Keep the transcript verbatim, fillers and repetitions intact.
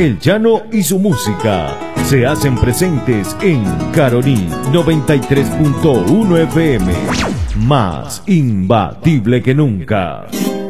El Llano y su música se hacen presentes en Caroní noventa y tres punto uno F M. Más imbatible que nunca.